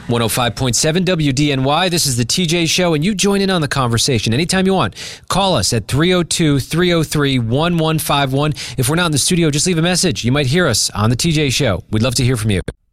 105.7 WDNY. This is the TJ Show, and you join in on the conversation anytime you want. Call us at 302-303-1151. If we're not in the studio, just leave a message. You might hear us on the TJ Show. We'd love to hear from you.